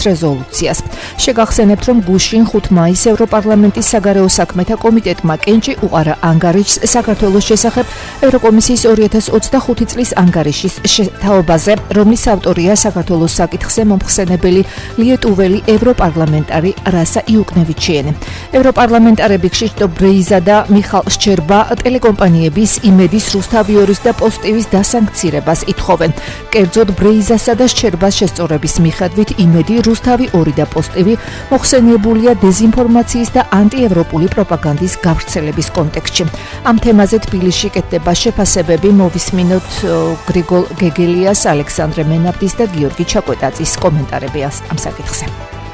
რეზოლუციას. შეგახსენებთ, რომ გუშინ 5 მაისს ევროპარლამენტის საგარეო საქმეთა კომიტეტმა კენჭი უყარა ანგარიშს საქართველოს შესახებ ევროკომისიის 2025 წლის ანგარიშის შეთაობაზე, რომლის ავტორია საქართველოს საკითხზე მომხსენებელი ლიეტუველი ევროპარლამენტარი რასა იუკნევიჩიენი. ევროპარლამენტარები ქშიშტოფ ბრეიზა და მიხალ შჩერბა ტელეკომპანიების იმედის, რუსთავიორის და პოსტივის დასანქცირებას ითხოვენ. კერძოდ ბრეიზასა და შჩერბას შესწორების მიხედვით იმედი, რუსთავი 2 და პოსტივი მოხსენიებულია დეზინფორმაციის და ანტიევროპული პროპაგანდის გავრცელების კონტექსტში. ამ თემაზე თბილისში კეთდება შეფასებები, მოვისმინოთ გრიგოლ გეგელიას, ალექსანდრე მენაბდის და გიორგი ჩაკვეტაძის კომენტარები ამ საკითხზე.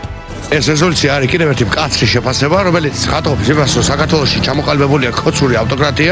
ეს რეზოლუცია არის კიდევ ერთი მკაცრი შეფასება, რომელიც ხატობს იმას, რომ საქართველოში ჩამოყალიბებულია ქოცური ავტოკრატია.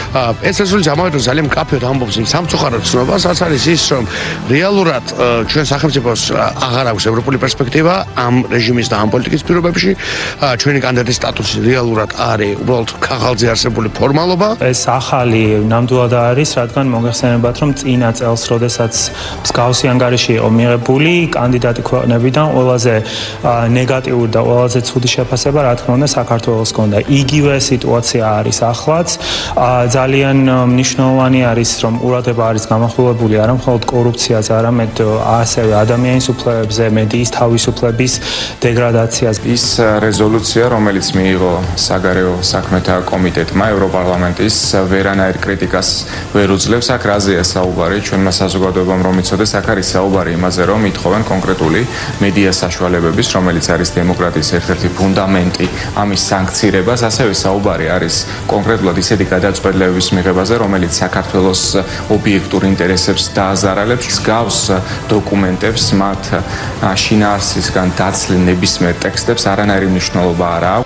ეს რეზოლუცია ამავდროულად ძალიან მკაფიოდ ამბობს იმ სამწუხაროდ ცნობას, რაც არის ის, რომ რეალურად ჩვენ სახელმწიფოს აღარ აქვს ევროპული პერსპექტივა ამ რეჟიმის და ამ პოლიტიკის პირობებში. ჩვენი კანდიდატის სტატუსი რეალურად არის უბრალოდ ქაღალდზე არსებული ფორმალობა. ეს ახალი ნამდვილად არის, რადგან მოგეხსენებათ, რომ წინა წელს, როდესაც მსგავსი ანგარიში იყო მიღებული, კანდიდატი ქვეყნებიდან ყველაზე ნეგატიური და ყველაზე ცუდი შეფასება, რა თქმა უნდა, საქართველოს ჰქონდა. იგივე სიტუაცია არის ახლაც. ძალიან მნიშვნელოვანი არის, რომ ყურადღება არის გამახვილებული არა მხოლოდ კორუფციაზე, არამედ ასევე ადამიანის უფლებებზე, მედიის თავისუფლების დეგრადაციაზე. ის რეზოლუცია, რომელიც მიიღო საგარეო საქმეთა კომიტეტმა ევროპარლამენტის, ვერანაირ კრიტიკას ვერ უძლევს. აქ რაზეა საუბარი? ჩვენმა საზოგადოებამ რომ იცოდეს, აქ არის საუბარი იმაზე, რომ ითხოვენ კონკრეტული მედია საშუალებების, რომელიც არის დემოკრატიის ერთ-ერთი ფუნდამენტი, ამის სანქცირებას, ასევე საუბარი არის კონკრეტულად ისეთი გადაწყვეტილებების მიღებაზე, რომელიც საქართველოს ობიექტურ ინტერესებს დააზარალებს, მსგავს დოკუმენტებს, მათ შინაარსისგან დაცლილ ნებისმიერ ტექსტებს არანაირი მნიშვნელობა არ აქვს.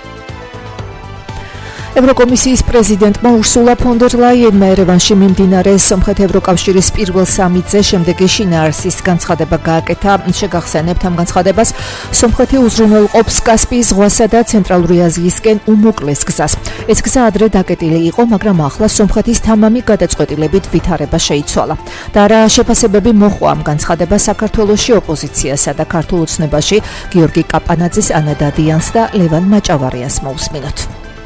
ევროკომისიის პრეზიდენტმა ურსულა ფონ დერ ლაიენმა ერევანში მიმდინარე სომხეთ-ევროკავშირის პირველ სამიტზე შემდეგი შინაარსის განცხადება გააკეთა. შეგახსენებთ ამ განცხადებას, სომხეთი უზრუნველყოფს კასპიის ზღვასა და ცენტრალური აზიისკენ უმოკლეს გზას. ეს გზა ადრე დაკეტილი იყო, მაგრამ ახლა სომხეთის თამამი გადაწყვეტილებით ვითარება შეიცვალა. და რა შეფასებები მოჰყვა ამ განცხადებას საქართველოში ოპოზიციასა და ქართულ ოცნებაში გიორგი კაპანაძის, ანა დადიანს და ლევან მაჭავარიანს მოусმინოთ.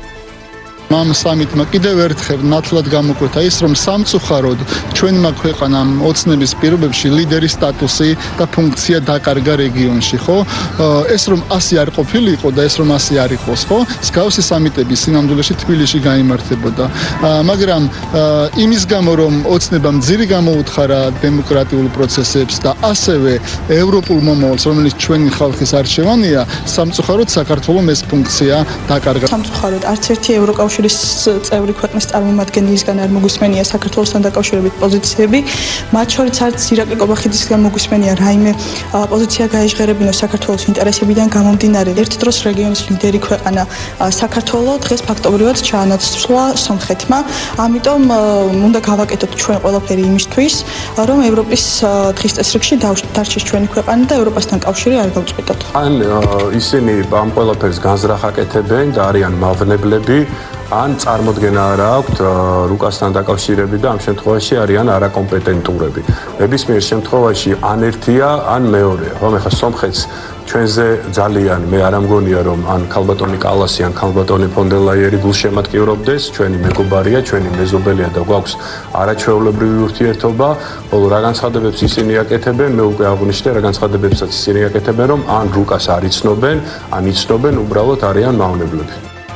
ამ სამიტმა კიდევ ერთხელ ნათლად გამოკვეთა ის, რომ სამწუხაროდ ჩვენმა ქვეყანამ ოცნების პირობებში ლიდერის სტატუსი და ფუნქცია დაკარგა რეგიონში, ხო? ეს რომ ასე არ ყოფილიყო და ეს რომ ასე არ იყოს, ხო? მსგავსი სამიტები სინამდვილეში თბილისში გაიმართებოდა. მაგრამ იმის გამო, რომ ოცნებამ ძირი გამოუთხარა დემოკრატიულ პროცესებს და ასევე ევროპულ მომავალს, რომელიც ჩვენი ხალხის არჩევანია, სამწუხაროდ საქართველოს ეს ფუნქცია დაკარგა. სამწუხაროდ არც ერთი ევროკავშირის წევრი ქვეყნის წარმომადგენლისგან არ მოგვისმენია საქართველოსთან დაკავშირებით პოზიციები. მათ შორის არც ირაკლი კობახიძისგან მოგვისმენია რაიმე პოზიცია გაეჟღერებინოს საქართველოს ინტერესებიდან გამომდინარე. ერთ დროს რეგიონის ლიდერი ქვეყანა საქართველო დღეს ფაქტობრივად ჩაანაცვლა სომხეთმა. ამიტომ უნდა გავაკეთოთ ჩვენ ყველაფერი იმისთვის, რომ ევროპის დღის წესრიგში დარჩეს ჩვენი ქვეყანა და ევროპასთან კავშირი არ გავწყვეტოთ. ან ისინი ამ ყველაფერს განზრახ აკეთებენ და არიან მავნებლები, ან წარმოდგენა არ აქვთ რუკასთან დაკავშირებით და ამ შემთხვევაში არიან არაკომპეტენტურები. ნებისმიერ შემთხვევაში ან ერთია, ან მეორეა. რომ ეხლა სომხეთს ჩვენზე ძალიან მე არ ამგონია რომ ან ქალბატონი კალასი ან ქალბატონი ფონ დერ ლაიენი გულშემატკივრობდეს, ჩვენი მეგობარია, ჩვენი მეზობელია და გვაქვს არაჩვეულებრივი ურთიერთობა, ხოლო რა განცხადებებს ისინი აკეთებენ, მე უკვე აღვნიშნე რა განცხადებებსაც ისინი აკეთებენ, რომ ან რუკას არ იცნობენ, ან იცნობენ, უბრალოდ არიან მავნებლები.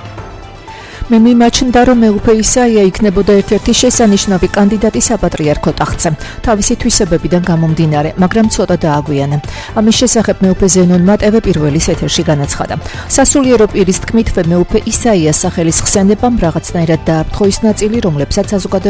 მე მიმაჩნდა, რომ მეუფე ისაია იქნებოდა ერთ-ერთი შესანიშნავი კანდიდატი საპატრიარქო ტახტზე, თავისი თვისებებიდან გამომდინარე, მაგრამ ცოტა დააგვიანა. ამის შესახებ მეუფე ზენონმა ტევ პირველის ეთერში განაცხადა. სასულიერო პირის თქმით, მეუფე ისაიას სახელის ხსენებამ რაღაცნაირად დააფრთხო ის ნაწილი, რომელსაც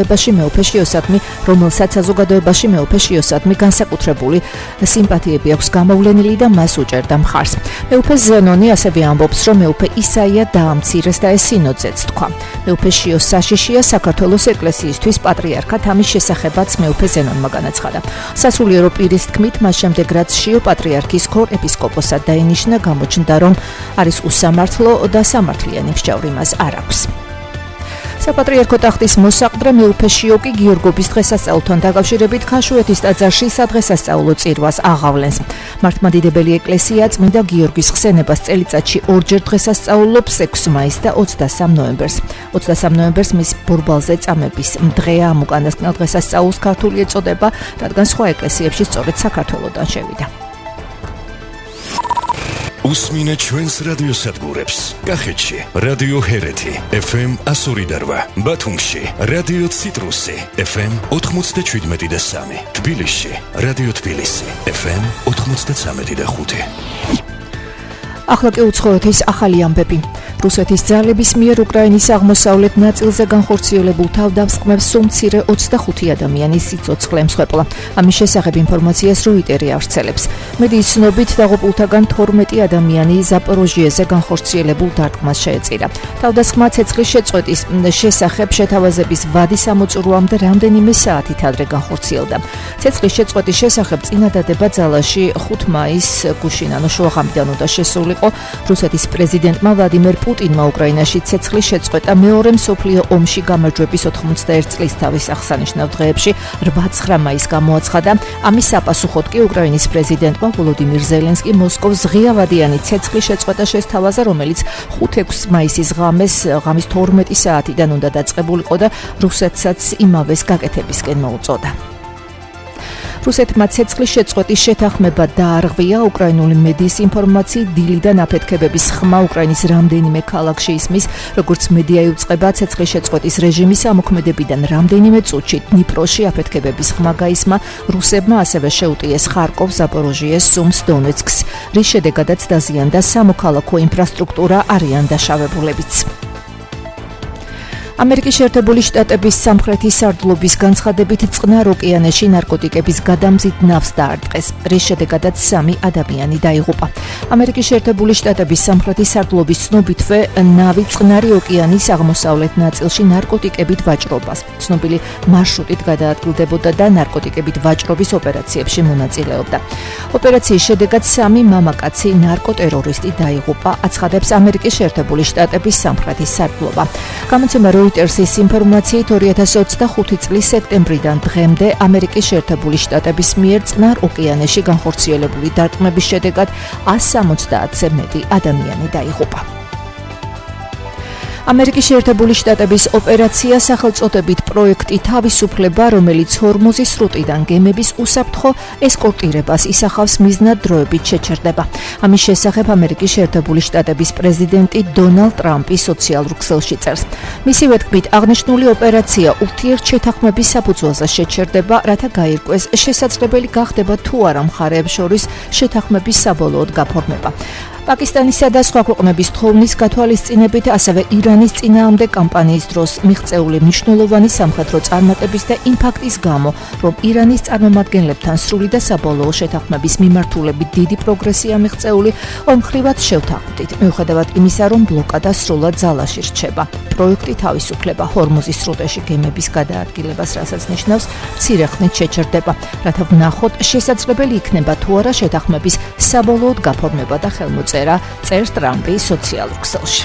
საზოგადოებაში მეუფე შიოსადმი განსაკუთრებული სიმპათიები აქვს გამოვლენილი და მას უჭერდა მხარს. მეუფე ზენონი ასევე ამბობს, რომ მეუფე ისაია დაამცირეს და ეს სინოდზეც მეუფე შიოს საშიშია საქართველოს ეკლესიისთვის პატრიარქად, ამის შესახებაც მეუფე ზენონმა განაცხადა. სასულიერო პირის თქმით, მას შემდეგ რაც შიო პატრიარქის ქორ ეპისკოპოსად დაინიშნა, გამოჩნდა, რომ არის უსამართლო და სამართლიანი მსჯავრი მას არ აქვს. საპატრიარქო ტახტის მოსაყდრე მეუფე შიოკი გიორგობის დღესასწაულთან დაკავშირებით ქაშვეთის ტაძარში სადღესასწაულო წირვას აღავლენს. მართლმადიდებელი ეკლესია წმინდა გიორგის ხსენებას წელიწადში ორჯერ დღესასწაულობს 6 მაისს და 23 ნოემბერს. 23 ნოემბერს მის ბორბალზე წამების დღეა. ამ უკანასკნელ დღესასწაულს ქართული ეწოდება, რადგან სხვა ეკლესიებში სწორედ საქართველოდან შევიდა. Usmine ჩვენს რადიოსადგურებს. კახეთში რადიო ჰერეთი FM 102.8, ბათუმში რადიო ციტრუსი FM 97.3, თბილისში რადიო თბილისი FM 93.5. ახლა კი უცხოეთის ახალი ამბები. რუსეთის ძალების მიერ უკრაინის აღმოსავლეთ ნაწილზე განხორციელებულ თავდასხმებს სულ მცირე 25 ადამიანის სიცოცხლე მსხვერპლა. ამის შესახებ ინფორმაციას როიტერი ავრცელებს. მედიის ცნობით დაღუპულთაგან 12 ადამიანი ზაპოროჟიეზე განხორციელებულ დარტყმას შეეწირა. თავდასხმა ცეცხლის შეწყვეტის შესახებ შეთავაზების ვადის ამოწურვამდე რამდენიმე საათით ადრე განხორციელდა. ცეცხლის შეწყვეტის შესახებ წინადადება ძალაში 5 მაისს გუშინ შუაღამიდან უნდა შესულიყო. რუსეთის პრეზიდენტმა ვლადიმერ პუტინმა უკრაინაში ცეცხლის შეწყვეტა მეორე მსოფლიო ომში გამარჯვების 91 წლის თავის აღსანიშნავ დღეებში 8-9 მაისს გამოაცხადა. ამის საპასუხოდ კი უკრაინის პრეზიდენტმა ვოლოდიმირ ზელენსკი მოსკოვს ღიავადიანი ცეცხლის შეწყვეტა შესთავაზა, რომელიც 5-6 მაისის ღამის 12 საათიდან უნდა დაწყებულიყო და რუსეთსაც იმავეს გაკეთებისკენ მოუწოდა. რუსეთმა ცეცხლის შეწყვეტის შეთანხმება დაარღვია. უკრაინული მედიის ინფორმაციით დილიდან აფეთქებების ხმა უკრაინის რამდენიმე ქალაქში ისმის, როგორც მედია იუწყება, ცეცხლის შეწყვეტის რეჟიმის ამოქმედებიდან რამდენიმე წუთში დნიპროში აფეთქებების ხმა გაისმა. რუსებმა ასევე შეუტიეს ხარკოვს, ზაპოროჟიეს, სუმს, დონეცკს, რის შედეგადაც დაზიანდა სამოქალაქო ინფრასტრუქტურა, არიან დაშავებულებიც. ამერიკის შეერთებული შტატების სამხრეთის სარდლობის განცხადებით წყნარ ოკეანეში ნარკოტიკების გადამზიდ ნავს დაარტყეს, რის შედეგადაც 3 ადამიანი დაიღუპა. ამერიკის შეერთებული შტატების სამხრეთის სარდლობის ცნობითვე ნავი წყნარი ოკეანის აღმოსავლეთ ნაწილში ნარკოტიკებით ვაჭრობას, ცნობილი მარშრუტით გადაადგილდებოდა და ნარკოტიკებით ვაჭრობის ოპერაციებში მონაწილეობდა. ოპერაციის შედეგად 3 მამაკაცი ნარკოტერორისტი დაიღუპა, აცხადებს ამერიკის შეერთებული შტატების სამხრეთის სარდლობა. გამოცემა როიტერსის ინფორმაციით 2025 წლის სექტემბრიდან დღემდე ამერიკის შეერთებული შტატების მიერ წყნარ ოკეანეში განხორციელებული დარტყმების შედეგად 170-ზე მეტი ადამიანი დაიღუპა. ამერიკის შეერთებული შტატების ოპერაცია სახელწოდებით პროექტი თავისუფლება, რომელიც ჰორმუზის სრუტიდან გემების უსაფრთხო ესკორტირებას ისახავს მიზნად დროებით შეჩერდება. ამის შესახებ ამერიკის შეერთებული შტატების პრეზიდენტი დონალდ ტრამპი სოციალურ ქსელში წერს. მისივე თქმით, აღნიშნული ოპერაცია ურთიერთშეთანხმების საფუძველზე შეჩერდება, რათა გაირკვეს შესაძლებელი გახდება თუ არა მხარეებს შორის შეთანხმების საბოლოოდ გაფორმება. პაკისტანისა და სხვა ქვეყნების თხოვნის გათვალისწინებით, ასევე ირანის წინააღმდეგ კამპანიის დროს მიღწეული მნიშვნელოვანი სამხედრო წარმატების და იმ ფაქტის გამო, რომ ირანის წარმომადგენლებთან სრული და საბოლოო შეთანხმების მიმართულებით დიდი პროგრესია მიღწეული, ორმხრივად შევთანხმდით, მიუხედავად იმისა, რომ ბლოკადა სრულად ძალაში რჩება. პროექტი თავისუფლება ჰორმუზის სრუტეში გემების გადაადგილებას, რასაც ნიშნავს მცირე ხნით შეჩერდება, რათა ვნახოთ შესაძლებელი იქნება თუ არა შეთანხმების საბოლოოდ გაფორმება და ხელმოწერა, წერს ტრამპი სოციალურ ქსელში.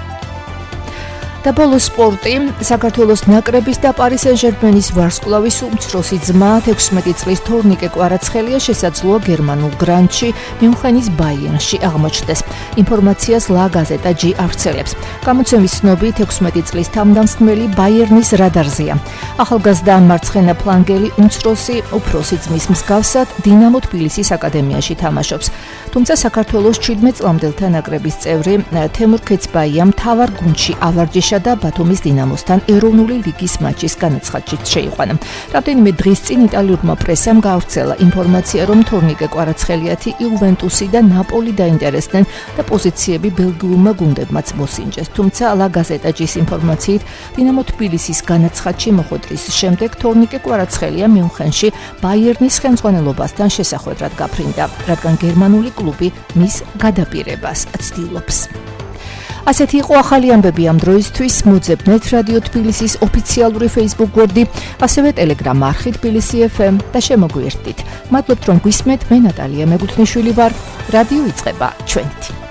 და ბოლოს სპორტი. საქართველოს ნაკრების და პარი სენ-ჟერმენის ვარსკვლავის უმცროსი ძმა 16 წლის თორნიკე კვარაცხელია შესაძლოა გერმანულ გრანდში მიუნხენის ბაიერნში აღმოჩნდეს. ინფორმაციას ლა გაზეტა ჯი ავრცელებს. გამოცემის ცნობით 16 წლის თავდამსხმელი ბაიერნის რადარზეა. ახალგაზრდა მარცხენა ფლანგელი უმცროსი უფროსი ძმის მსგავსად დინამო თბილისის აკადემიაში თამაშობს. თუმცა საქართველოს 17 წლამდელთა ნაკრების წევრი თემურ ქეცბაია მთავარ გუნდში ავარჯიშ და ბათუმის დინამოსთან ეროვნული ლიგის მატჩის განაცხადშიც შეიყვანა. რამდენიმე დღის წინ იტალიურმა პრესამ გაავრცელა ინფორმაცია, რომ თორნიკე კვარაცხელიათი იუვენტუსი და ნაპოლი დაინტერესდნენ და პოზიციები ბელგიურმა გუნდებმაც მოსინჯეს. თუმცა ლა გაზეტა ჯის ინფორმაციით, დინამო თბილისის განაცხადში მოხვედრის შემდეგ თორნიკე კვარაცხელია მიუნხენში ბაიერნის ხელმძღვანელობასთან შესახვედრად გაფრინდა, რადგან გერმანული კლუბი მის გადაპირებას ცდილობს. ასეთი იყო ახალი ამბები ამ დროისთვის. მოძებნეთ რადიო თბილისის ოფიციალური Facebook გვერდი, ასევე Telegram არხი თბილისი FM და შემოგვიერთდით. მადლობთ რომ გვისმენთ. მე ნატალია მეგუთნიშვილი ვარ. რადიო იწყება ჩვენით.